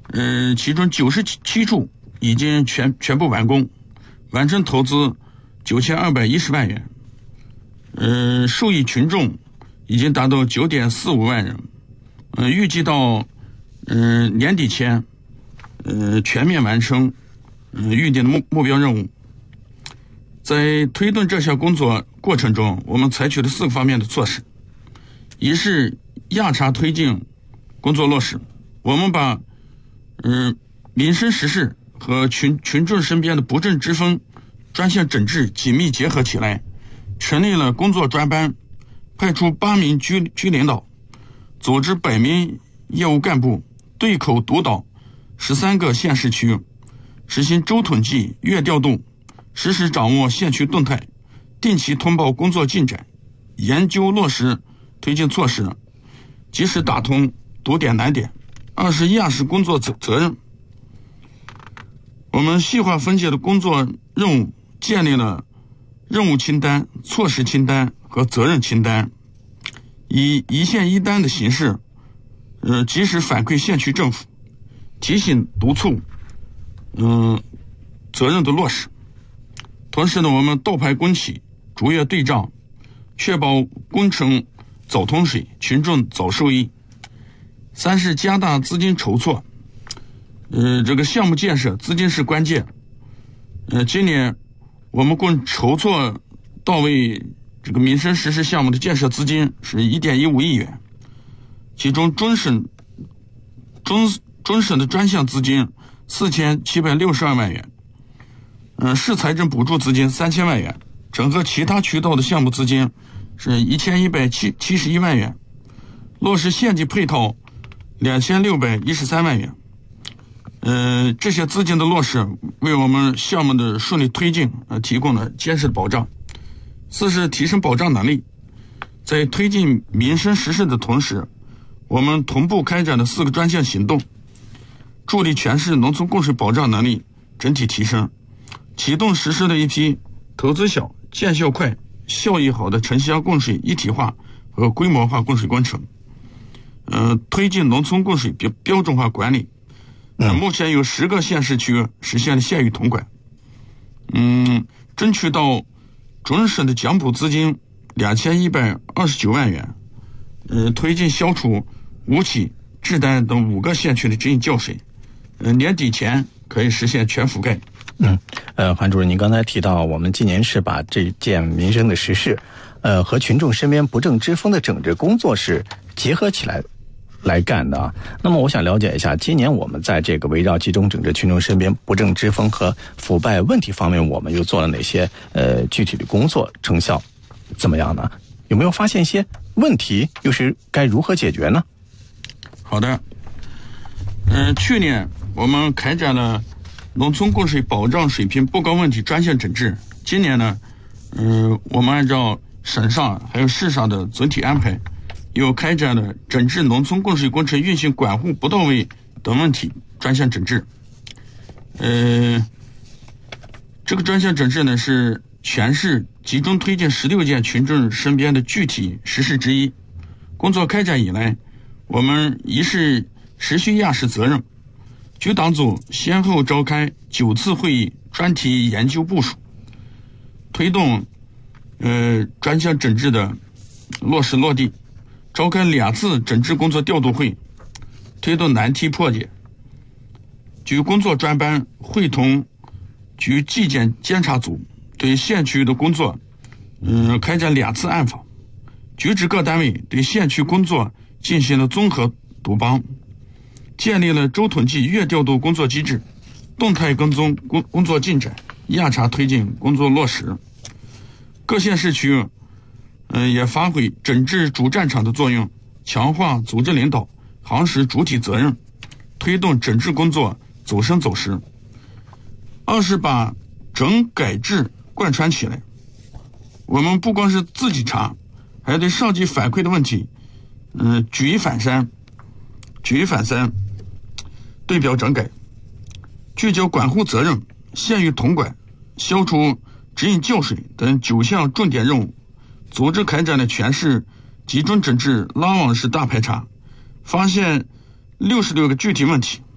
其中97处已经全部完工，完成投资9210万元，受益群众已经达到9.45万人，预计到年底前全面完成预定的目标任务。在推动这项工作过程中，我们采取了4个方面的措施。一是压查推进工作落实，我们把民生实事和群众身边的不正之风专项整治紧密结合起来，成立了工作专班，派出8名局领导，组织100名业务干部对口督导13个县市区，实行周统计、月调度，实时掌握县区动态，定期通报工作进展，研究落实推进措施，及时打通堵点难点。2是压实工作责任，我们细化分解的工作任务，建立了任务清单、措施清单和责任清单，以一线一单的形式，及时反馈县区政府，提醒督促，责任的落实。同时呢，我们倒排工期，逐月对账，确保工程早通水，群众早受益。3是加大资金筹措，这个项目建设资金是关键。今年我们共筹措到位这个民生实事项目的建设资金是1.15亿元，其中中省的专项资金4762万元，市财政补助资金3000万元，整合其他渠道的项目资金是1171万元，落实县级配套2613万元。这些资金的落实为我们项目的顺利推进提供了坚实的保障。4是提升保障能力，在推进民生实事的同时，我们同步开展了4个专项行动，助力全市农村供水保障能力整体提升，启动实施了一批投资小、见效快、效益好的城乡供水一体化和规模化供水工程，推进农村供水标准化管理。目前有10个县市区实现了县域统管，争取到准省的奖补资金2129万元，推进消除吴起、志丹等5个县区的直饮叫水，年底前可以实现全覆盖。 韩主任，您刚才提到我们今年是把这件民生的实事，和群众身边不正之风的整治工作是结合起来干的啊。那么我想了解一下，今年我们在这个围绕集中整治群众身边不正之风和腐败问题方面，我们又做了哪些具体的工作，成效怎么样呢？有没有发现一些问题，又是该如何解决呢？ 好的，去年我们开展了农村供水保障水平不高问题专项整治，今年呢，我们按照省上还有市上的总体安排，又开展了整治农村供水工程运行管护不到位等问题专项整治。这个专项整治呢，是全市集中推进16件群众身边的具体实事之一。工作开展以来，我们一是持续压实责任，局党组先后召开9次会议，专题研究部署，推动专项整治的落实落地，召开2次整治工作调度会，推动难题破解。局工作专班会同局纪检监察组对县区的工作开展2次暗访，局指各单位对县区工作进行了综合督帮，建立了周统计、月调度工作机制，动态跟踪工作进展，压查推进工作落实。各县市区也发挥整治主战场的作用，强化组织领导、行实主体责任，推动整治工作走深走实。2是把整改制贯穿起来，我们不光是自己查，还对上级反馈的问题举一反三，对表整改，聚焦管护责任、县域统管、消除直饮叫水等9项重点任务，组织开展了全市集中整治拉网式大排查，发现66个具体问题，